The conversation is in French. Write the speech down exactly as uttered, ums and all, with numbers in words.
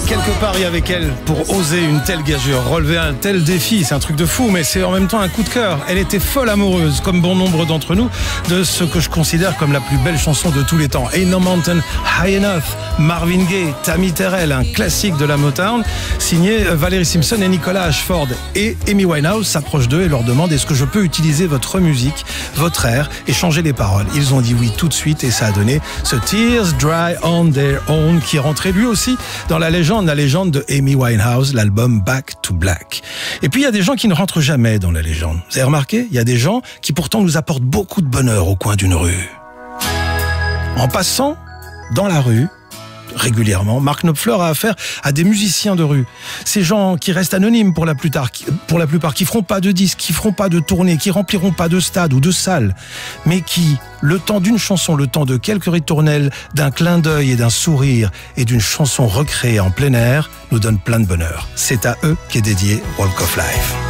quelque pari avec elle pour oser une telle gageure, relever un tel défi. C'est un truc de fou, mais c'est en même temps un coup de cœur. Elle était folle amoureuse, comme bon nombre d'entre nous, de ce que je considère comme la plus belle chanson de tous les temps. Ain't No Mountain High Enough, Marvin Gaye, Tammy Terrell, un classique de la Motown, signé Valérie Simpson et Nicolas Ashford. Et Amy Winehouse s'approche d'eux et leur demande: est-ce que je peux utiliser votre musique, votre air, et changer les paroles? Ils ont dit oui tout de suite, et ça a donné ce Tears Dry on Their Own, qui est rentré lui aussi dans la légende, la légende de Amy Winehouse, l'album Back to Black. Et puis il y a des gens qui ne rentrent jamais dans la légende. Vous avez remarqué? Il y a des gens qui pourtant nous apportent beaucoup de bonheur au coin d'une rue. En passant dans la rue, régulièrement, Mark Knopfler a affaire à des musiciens de rue. Ces gens qui restent anonymes pour la plupart, qui, pour la plupart, qui feront pas de disques, qui feront pas de tournées, qui rempliront pas de stades ou de salles, mais qui, le temps d'une chanson, le temps de quelques ritournelles, d'un clin d'œil et d'un sourire et d'une chanson recréée en plein air, nous donnent plein de bonheur. C'est à eux qu'est dédié Walk of Life.